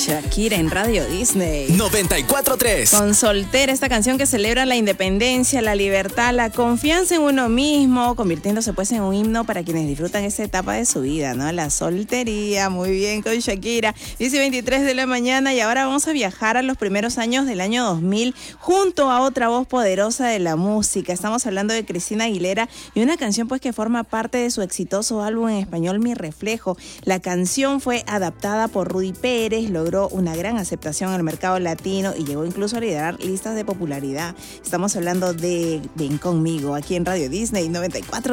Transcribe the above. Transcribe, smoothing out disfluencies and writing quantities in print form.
Shakira en Radio Disney 94.3. Con Soltera, esta canción que celebra la independencia, la libertad, la confianza en uno mismo, convirtiéndose pues en un himno para quienes disfrutan esa etapa de su vida, ¿no? La soltería. Muy bien, con Shakira. 10:23 de la mañana y ahora vamos a viajar a los primeros años del año 2000 junto a otra voz poderosa de la música. Estamos hablando de Cristina Aguilera y una canción pues que forma parte de su exitoso álbum en español Mi Reflejo. La canción fue adaptada por Rudy Pérez, logró una gran aceptación en el mercado latino y llegó incluso a liderar listas de popularidad. Estamos hablando de Ven Conmigo aquí en Radio Disney 94.